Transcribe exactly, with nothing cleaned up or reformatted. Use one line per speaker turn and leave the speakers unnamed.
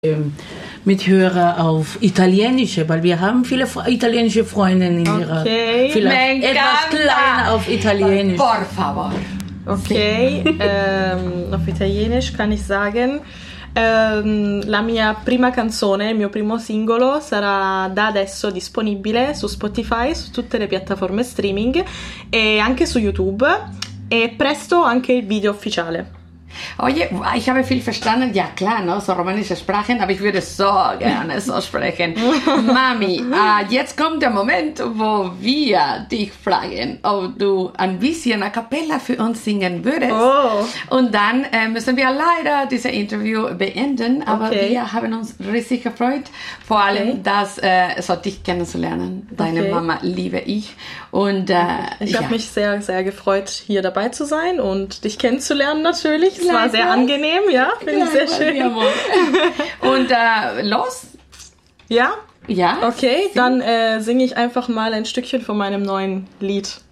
ähm, mit Hörer auf Italienische, weil wir haben viele italienische Freundinnen in ihrer,
okay.
vielleicht etwas kleiner auf Italienisch.
Por favor.
Ok, ehm, auf Italienisch kann ich sagen, ehm, la mia prima canzone, il mio primo singolo sarà da adesso disponibile su Spotify, su tutte le piattaforme streaming e anche su YouTube e presto anche il video ufficiale.
Oye, ich habe viel verstanden. Ja, klar, ne? So romanische Sprachen, aber ich würde so gerne so sprechen. Mami, äh, jetzt kommt der Moment, wo wir dich fragen, ob du ein bisschen a cappella für uns singen würdest.
Oh.
Und dann äh, müssen wir leider dieses Interview beenden, aber
Okay.
wir haben uns riesig gefreut, vor allem
Okay.
das äh, so dich kennenzulernen. Deine
Okay.
Mama liebe ich. Und äh,
Ich
ja.
habe mich sehr, sehr gefreut, hier dabei zu sein und dich kennenzulernen natürlich. Es war sehr
Gleichfalls.
angenehm, ja, finde ich sehr
Gleichfalls,
schön.
mi amor. Und äh, los?
Ja?
Ja?
Okay, dann äh, singe ich einfach mal ein Stückchen von meinem neuen Lied.